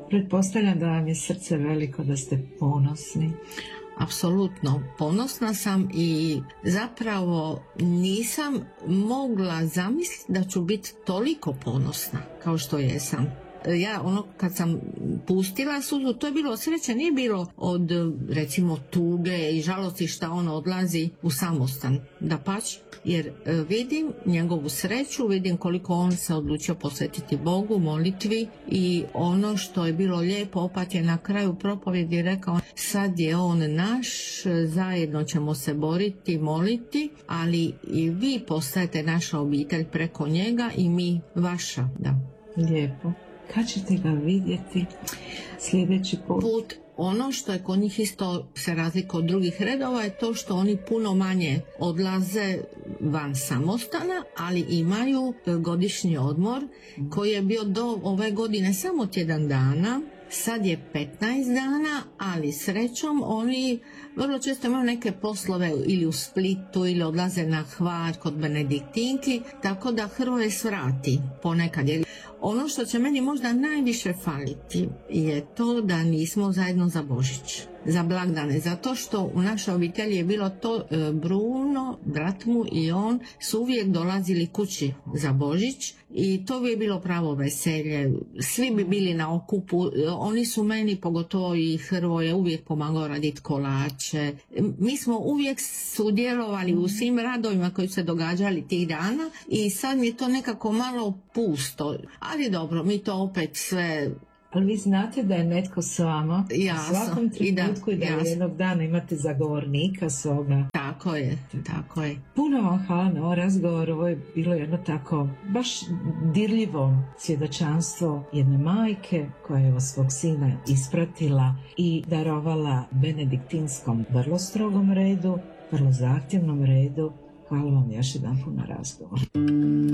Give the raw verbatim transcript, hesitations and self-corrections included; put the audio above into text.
Pretpostavljam da vam je srce veliko, da ste ponosni. Apsolutno ponosna sam i zapravo nisam mogla zamisliti da ću biti toliko ponosna kao što jesam. Ja ono kad sam pustila suzu, to je bilo sreće, nije bilo od recimo tuge i žalosti šta on odlazi u samostan, dapače, jer vidim njegovu sreću, vidim koliko on se odlučio posvetiti Bogu, molitvi, i ono što je bilo lijepo, opat je na kraju propovjedi rekao, sad je on naš, zajedno ćemo se boriti, moliti, ali i vi postajete naša obitelj preko njega i mi vaša. Da. Lijepo. Kad ćete ga vidjeti sljedeći put? Put, ono što je kod njih isto se razlika od drugih redova je to što oni puno manje odlaze van samostana, ali imaju godišnji odmor koji je bio do ove godine samo tjedan dana. Sad je petnaest dana, ali srećom oni vrlo često imaju neke poslove ili u Splitu ili odlaze na Hvar kod Benediktinki, tako da Hrvoje svrati ponekad. Ono što će meni možda najviše faliti je to da nismo zajedno za Božić, za blagdane, zato što u našoj obitelji je bilo to, Bruno, brat mu i on su uvijek dolazili kući za Božić i to bi je bilo pravo veselje, svi bi bili na okupu, oni su meni, pogotovo i Hrvoje, uvijek pomagao raditi kolače, mi smo uvijek sudjelovali u svim radovima koji se događali tih dana i sad mi je to nekako malo pusto, ali dobro, mi to opet sve... Ali vi znate da je netko s vama jasno, u svakom trenutku i da, i da jednog dana imate zagovornika svoga. Tako je, tako je. Puno vam hvala na ovaj razgovor, ovo je bilo jedno tako baš dirljivo svjedočanstvo jedne majke koja je svog sina ispratila i darovala benediktinskom vrlo strogom redu, vrlo zahtjevnom redu. Hvala vam još jedan put na razgovor.